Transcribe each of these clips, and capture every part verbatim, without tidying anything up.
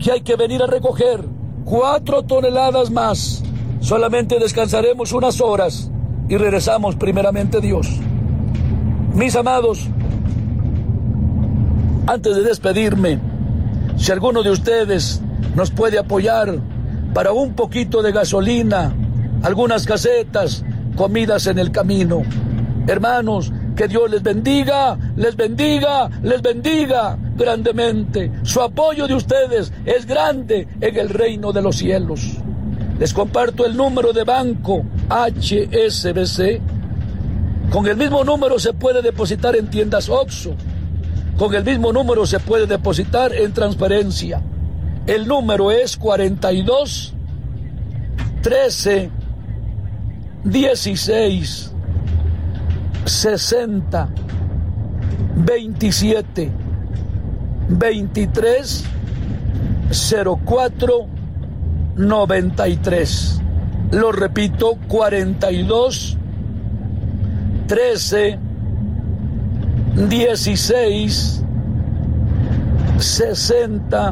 que hay que venir a recoger cuatro toneladas más. Solamente descansaremos unas horas y regresamos primeramente Dios. Mis amados, antes de despedirme, si alguno de ustedes nos puede apoyar para un poquito de gasolina, algunas casetas, comidas en el camino. Hermanos, que Dios les bendiga, les bendiga, les bendiga grandemente. Su apoyo de ustedes es grande en el reino de los cielos. Les comparto el número de banco H S B C. Con el mismo número se puede depositar en tiendas Oxxo. Con el mismo número se puede depositar en transferencia. El número es cuarenta y dos, trece, dieciséis, sesenta, veintisiete, veintitrés, cero cuatro, noventa y tres. Lo repito, cuarenta y dos, trece, dieciséis, sesenta,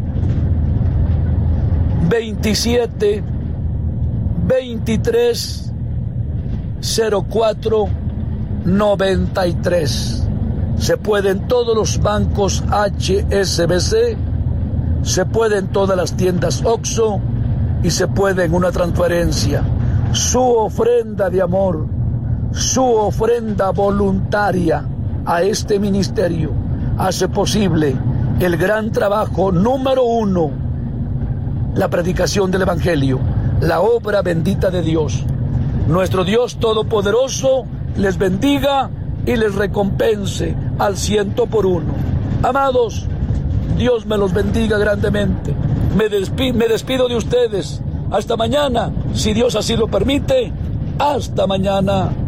veintisiete, veintitrés, cero cuatro, noventa y tres. Se puede en todos los bancos H S B C, se puede en todas las tiendas Oxxo y se puede en una transferencia. Su ofrenda de amor, su ofrenda voluntaria a este ministerio hace posible el gran trabajo número uno, la predicación del Evangelio, la obra bendita de Dios. Nuestro Dios Todopoderoso les bendiga y les recompense al ciento por uno. Amados, Dios me los bendiga grandemente. Me despido, me despido de ustedes. Hasta mañana, si Dios así lo permite. Hasta mañana.